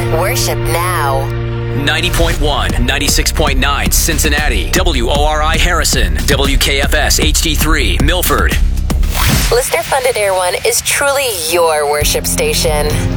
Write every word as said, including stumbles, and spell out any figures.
Worship now. ninety point one, ninety-six point nine Cincinnati, W O R I Harrison, W K F S H D three Milford. Listener-funded Air One is truly your worship station.